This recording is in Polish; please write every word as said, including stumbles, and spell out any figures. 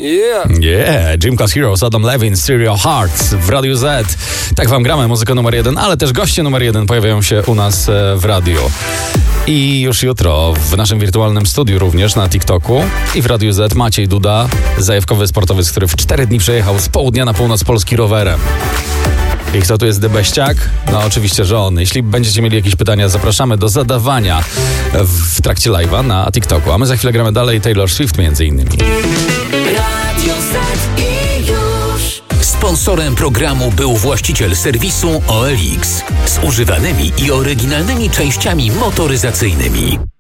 Yeah. Yeah, Gym Class Heroes, Adam Levine, Stereo Hearts w Radiu Z. Tak wam gramy, muzykę numer jeden, ale też goście numer jeden pojawiają się u nas w radiu. I już jutro w naszym wirtualnym studiu również na TikToku i w Radiu Z Maciej Duda, zajawkowy sportowiec, który w cztery dni przejechał z południa na północ Polski rowerem. I kto tu jest Debeściak? No oczywiście, że on. Jeśli będziecie mieli jakieś pytania, zapraszamy do zadawania w trakcie live'a na TikToku. A my za chwilę gramy dalej Taylor Swift między innymi. Radio Z i już. Sponsorem programu był właściciel serwisu O L X z używanymi i oryginalnymi częściami motoryzacyjnymi.